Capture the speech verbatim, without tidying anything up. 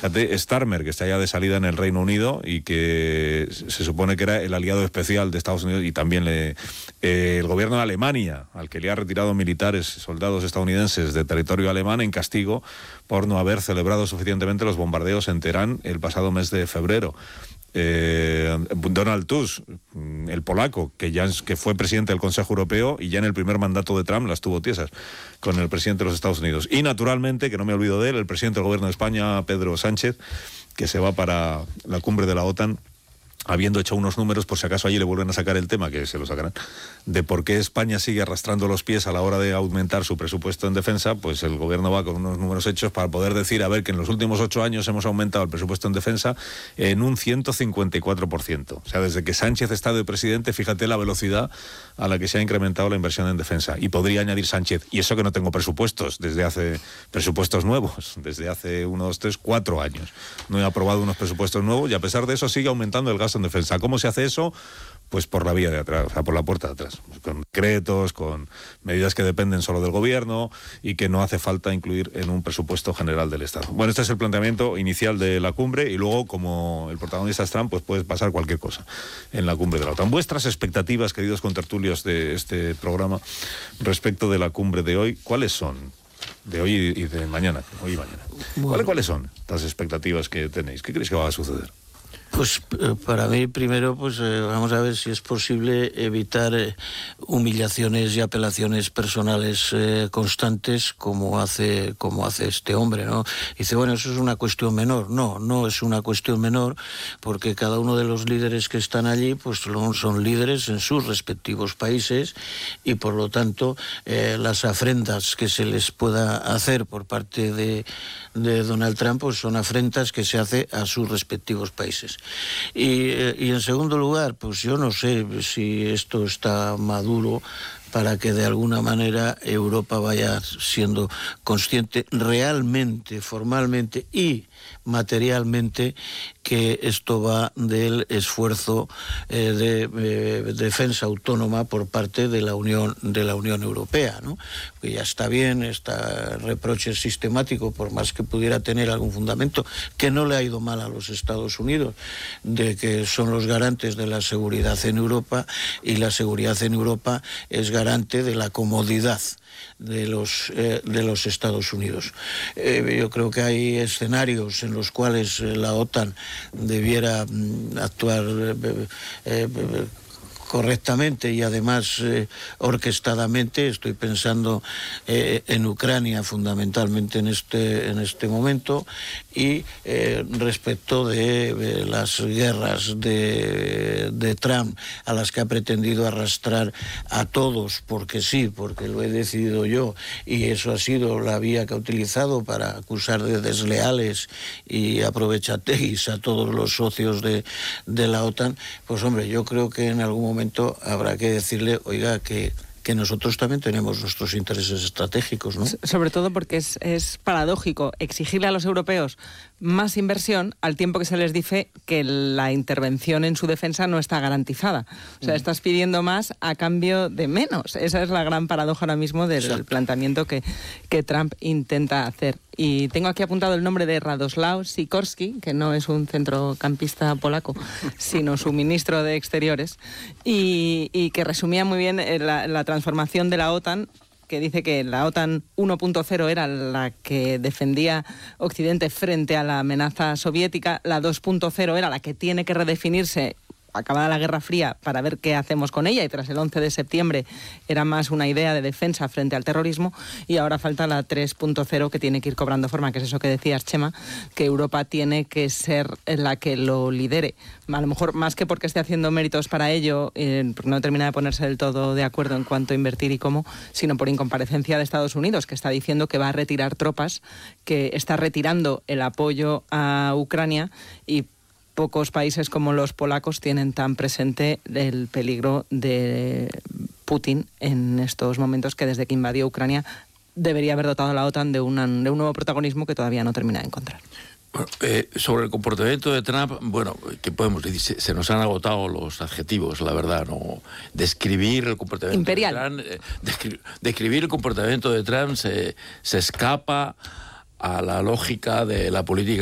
Fíjate, Starmer, que está ya de salida en el Reino Unido y que se supone que era el aliado especial de Estados Unidos, y también le, eh, el gobierno de Alemania, al que le ha retirado militares, soldados estadounidenses de territorio alemán en castigo por no haber celebrado suficientemente los bombardeos en Teherán el pasado mes de febrero. Eh, Donald Tusk, el polaco, que ya es, que fue presidente del Consejo Europeo y ya en el primer mandato de Trump las tuvo tiesas con el presidente de los Estados Unidos. Y naturalmente, que no me olvido de él, el presidente del gobierno de España, Pedro Sánchez, que se va para la cumbre de la OTAN, habiendo hecho unos números, por si acaso allí le vuelven a sacar el tema, que se lo sacarán, de por qué España sigue arrastrando los pies a la hora de aumentar su presupuesto en defensa. Pues el gobierno va con unos números hechos para poder decir, a ver, que en los últimos ocho años hemos aumentado el presupuesto en defensa en un ciento cincuenta y cuatro por ciento. O sea, desde que Sánchez está de presidente, fíjate la velocidad a la que se ha incrementado la inversión en defensa. Y podría añadir Sánchez, y eso que no tengo presupuestos, desde hace, presupuestos nuevos, desde hace uno, dos, tres, cuatro años. No he aprobado unos presupuestos nuevos y a pesar de eso sigue aumentando el gasto en defensa. ¿Cómo se hace eso? Pues por la vía de atrás, o sea, por la puerta de atrás, con decretos, con medidas que dependen solo del gobierno y que no hace falta incluir en un presupuesto general del Estado. Bueno, este es el planteamiento inicial de la cumbre y luego, como el protagonista es Trump, pues puede pasar cualquier cosa en la cumbre de la OTAN. Vuestras expectativas, queridos contertulios de este programa, respecto de la cumbre de hoy, ¿cuáles son? De hoy y de mañana, hoy y mañana. Bueno. ¿Cuáles son las expectativas que tenéis? ¿Qué creéis que va a suceder? Pues eh, para mí primero pues eh, vamos a ver si es posible evitar eh, humillaciones y apelaciones personales eh, constantes como hace como hace este hombre, ¿no? Dice, bueno, eso es una cuestión menor. No, no es una cuestión menor, porque cada uno de los líderes que están allí pues son, son líderes en sus respectivos países y por lo tanto eh, las afrentas que se les pueda hacer por parte de, de Donald Trump pues son afrentas que se hace a sus respectivos países. Y, y en segundo lugar, pues yo no sé si esto está maduro para que de alguna manera Europa vaya siendo consciente realmente, formalmente y materialmente que esto va del esfuerzo eh, de eh, defensa autónoma por parte de la Unión de la Unión Europea, ¿no? Que ya está bien, este reproche sistemático, por más que pudiera tener algún fundamento, que no le ha ido mal a los Estados Unidos, de que son los garantes de la seguridad en Europa, y la seguridad en Europa es garante de la comodidad de los eh, de los Estados Unidos. Eh, yo creo que hay escenarios en los cuales eh, la OTAN debiera mm, actuar eh, eh, correctamente y además eh, orquestadamente. Estoy pensando eh, en Ucrania fundamentalmente en este en este momento, y eh, respecto de, de las guerras de, de Trump, a las que ha pretendido arrastrar a todos porque sí, porque lo he decidido yo, y eso ha sido la vía que ha utilizado para acusar de desleales y aprovechateguis a todos los socios de, de la OTAN. Pues hombre, yo creo que en algún momento habrá que decirle, oiga, que que nosotros también tenemos nuestros intereses estratégicos, ¿no? Sobre todo porque es, es paradójico exigirle a los europeos más inversión al tiempo que se les dice que la intervención en su defensa no está garantizada. O sea, estás pidiendo más a cambio de menos. Esa es la gran paradoja ahora mismo del Exacto. planteamiento que, que Trump intenta hacer. Y tengo aquí apuntado el nombre de Radoslaw Sikorski, que no es un centrocampista polaco, sino su ministro de Exteriores, y, y que resumía muy bien la, la transformación de la OTAN, que dice que la OTAN uno punto cero era la que defendía Occidente frente a la amenaza soviética, la dos punto cero era la que tiene que redefinirse acabada la Guerra Fría para ver qué hacemos con ella, y tras el once de septiembre era más una idea de defensa frente al terrorismo, y ahora falta la tres punto cero que tiene que ir cobrando forma, que es eso que decías, Chema, que Europa tiene que ser la que lo lidere. A lo mejor más que porque esté haciendo méritos para ello, eh, porque no termina de ponerse del todo de acuerdo en cuánto invertir y cómo, sino por incomparecencia de Estados Unidos, que está diciendo que va a retirar tropas, que está retirando el apoyo a Ucrania, y pocos países como los polacos tienen tan presente el peligro de Putin en estos momentos, que desde que invadió Ucrania debería haber dotado a la OTAN de, una, de un nuevo protagonismo que todavía no termina de encontrar. Bueno, eh, sobre el comportamiento de Trump, bueno, ¿qué podemos decir? Se, se nos han agotado los adjetivos, la verdad, ¿no? Describir el comportamiento Imperial. de Trump, eh, descri- describir el comportamiento de Trump se, se escapa a la lógica de la política